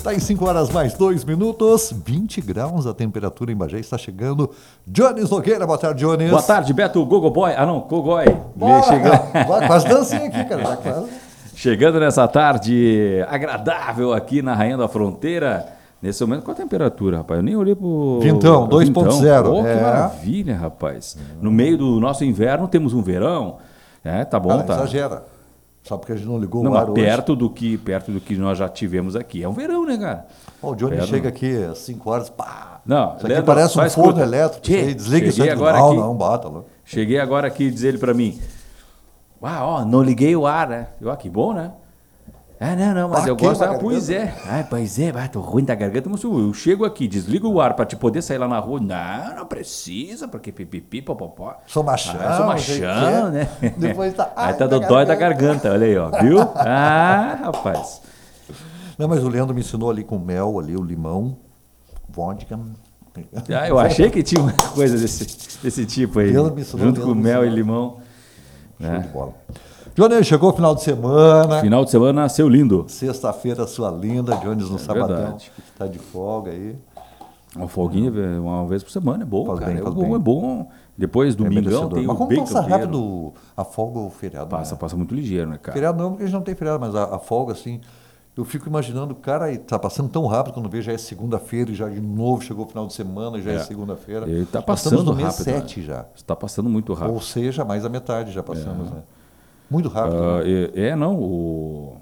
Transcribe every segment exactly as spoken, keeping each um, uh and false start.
Está em cinco horas mais dois minutos, vinte graus a temperatura em Bagé, está chegando Jones Nogueira. Boa tarde, Jones. Boa tarde, Beto Gogo Boy. Ah, não, Gogoy. Chegando... Quase dancinha aqui, cara. Já quase. Chegando nessa tarde agradável aqui na Rainha da Fronteira. Nesse momento, qual a temperatura, rapaz? Eu nem olhei pro... Vintão, dois ponto zero. Oh, é. Que maravilha, rapaz. No meio do nosso inverno temos um verão. É, tá bom, Cara, tá. Exagera. Só porque a gente não ligou não, o ar mas perto do que perto do que nós já tivemos aqui. É um verão, né, cara? Oh, o Johnny Perto. chega aqui às cinco horas, pá. Não, isso aqui Leandro, parece um forno escuta. elétrico. Tchê, aí, desliga isso aí. agora não, aqui, não, bata lá. Cheguei agora aqui e diz ele pra mim: ah, ó, não liguei o ar, né? Eu, ah, que bom, né? Ah, não, não, mas ah, eu gosto. Ah, garganta. pois é. Ah, pois é, ah, tô ruim da garganta. Mas eu chego aqui, desligo o ar pra te poder sair lá na rua. Não, não precisa, porque pipipi, popopó. Sou machão. Ah, sou machão, né? Depois tá. Aí tá do dói da garganta, olha aí, ó. Viu? Ah, rapaz. Não, mas o Leandro me ensinou ali com mel, ali, o limão, vodka. Ah, eu achei que tinha uma coisa desse, desse tipo aí. Leandro me ensinou, junto com Leandro me mel e ensinou. limão. Show É. de bola. Johnny, chegou o final de semana. Final de semana, seu lindo. Sexta-feira, sua linda. Jones no É sabadão. verdade. Tá de folga aí. Uma folguinha uma vez por semana é bom, Faz cara. bem, é faz bom, bem. é bom. Depois, É domingão, merecedor. tem Mas o como bacon passa inteiro. rápido a folga ou o feriado? Passa, né? passa muito ligeiro, né, cara? Feriado não, porque a gente não tem feriado, mas a, a folga, assim, eu fico imaginando, cara, e tá passando tão rápido quando vê, já é segunda-feira e já de novo chegou o final de semana, já é, É. segunda-feira. Ele tá Nós estamos passando no mês rápido, sete né? já. Está passando muito rápido. Ou seja, mais da metade já passamos, né? Muito rápido. Ah, né? é, é, não, o...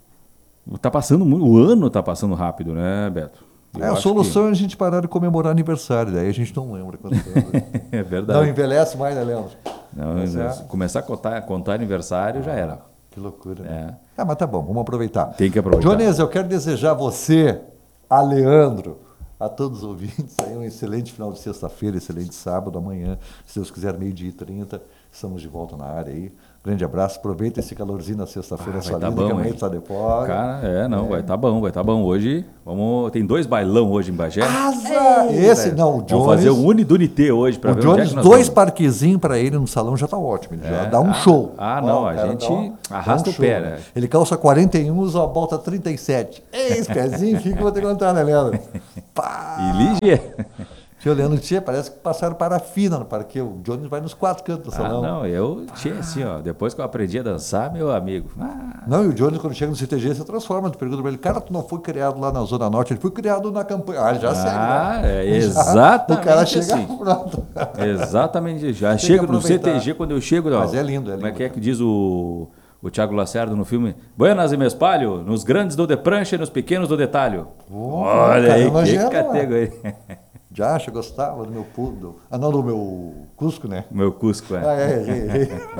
Tá passando muito, o ano tá passando rápido, né, Beto? Eu É, a acho solução é a gente parar de comemorar aniversário, daí a gente não lembra quando foi. que... É verdade. Não envelhece mais, né, Leandro? Não, Mas é. Começar a contar, contar aniversário já era. Que loucura, né? É. Ah, mas tá bom, vamos aproveitar. Tem que aproveitar. Jones, eu quero desejar a você, a Leandro, a todos os ouvintes, aí um excelente final de sexta-feira, excelente sábado, amanhã, se Deus quiser, meio-dia e trinta, estamos de volta na área aí. Grande abraço, aproveita esse calorzinho na sexta-feira, Ah, sua vai tá linda, bom, que amanhã hein? está de folga. Cara, é, não, vai tá bom, vai tá bom. Hoje, vamos, tem dois bailão hoje em Bagé. Asa! Esse, não, o Jones... Vamos fazer o Unidunité hoje para O ver onde é Jones, que nós dois vamos. parquezinhos para ele no salão já tá ótimo, ele já É. dá um Ah, show. ah, não, Ó, a o cara gente dá um- arrasta dá um o pé, show, né? Ele calça quarenta e um, usa a volta trinta e sete. Ei, esse pezinho, fica que eu vou ter que contar, né, Leandro? Pá! E ligeiro. Tio Leandro, tia, parece que passaram parafina no parque. O Jones vai nos quatro cantos do Ah, salão. não, eu tinha assim, ó, depois que eu aprendi a dançar, meu amigo. Ah, Não, e o Jones, quando chega no C T G, se transforma. Tu pergunta pra ele, cara, tu não foi criado lá na Zona Norte, ele foi criado na campanha. Ah, ele já segue. ah, né? é Já- exatamente O cara chega assim. pronto. Exatamente, já Tem que chego no aproveitar. C T G, quando eu chego... ó, Mas é lindo, é Como é lindo, que é cara. que diz o, o Thiago Lacerda no filme? Buenas e me espalho, nos grandes do de prancha e nos pequenos do detalho. Oh, Olha cara, aí, nojento, que categoria. Já, eu gostava do meu pudo. Ah, não, do meu Cusco, né? Meu Cusco, é. Ah, é, é,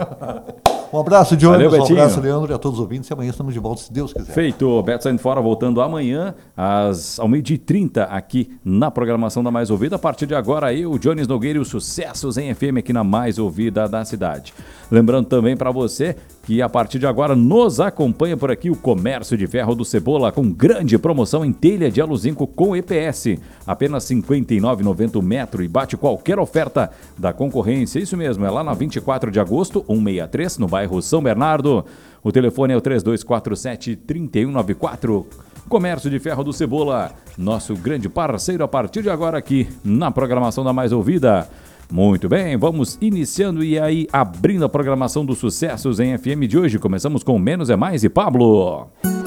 é. Um abraço, Jones. Valeu, Um Betinho. abraço, Leandro, e a todos os ouvintes. E amanhã estamos de volta, se Deus quiser. Feito, Beto saindo fora, voltando amanhã, às, ao meio-dia e trinta, aqui na programação da Mais Ouvida. A partir de agora, aí, o Jones Nogueira e os sucessos em F M aqui na Mais Ouvida da cidade. Lembrando também para você que a partir de agora nos acompanha por aqui o Comércio de Ferro do Cebola, com grande promoção em telha de aluzinco com E P S. Apenas cinquenta e nove reais e noventa centavos o metro e bate qualquer oferta da concorrência. Isso mesmo, é lá na vinte e quatro de agosto, cento e sessenta e três, no bairro São Bernardo. O telefone é o três dois quatro sete, três um nove quatro. Comércio de Ferro do Cebola, nosso grande parceiro a partir de agora aqui na programação da Mais Ouvida. Muito bem, vamos iniciando e aí abrindo a programação dos sucessos em F M de hoje. Começamos com Menos é Mais e Pablo.